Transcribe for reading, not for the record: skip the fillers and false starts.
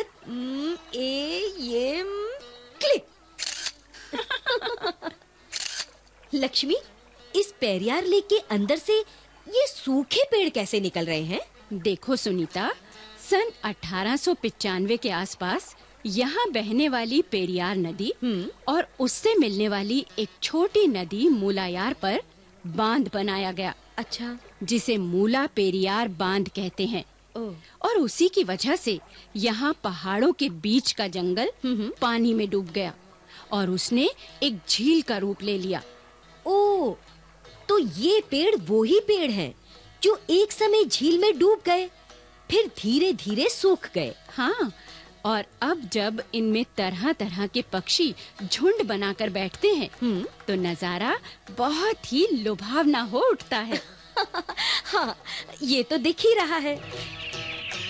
Click. Lakshmi, इस Periyar lake के अंदर से ये सूखे पेड़ कैसे निकल रहे हैं? देखो सुनीता, सन 1895 के आसपास यहाँ बहने वाली पेरियार नदी और उससे मिलने वाली एक छोटी नदी मूलायार पर बांध बनाया गया। अच्छा। जिसे मूला पेरियार बांध कहते हैं। और उसी की वजह से यहाँ पहाड़ों के बीच का जंगल पानी में डूब गया और उसने एक झील का रूप ले लिया। ओह, तो ये पेड़ वो ही पेड़ हैं जो एक समय झील में डूब गए, फिर धीरे-धीरे सूख गए। हाँ, और अब जब इनमें तरह-तरह के पक्षी झुंड बनाकर बैठते हैं तो नजारा बहुत ही लुभावना हो उठता है। हाँ, ये तो दिख ही रहा है।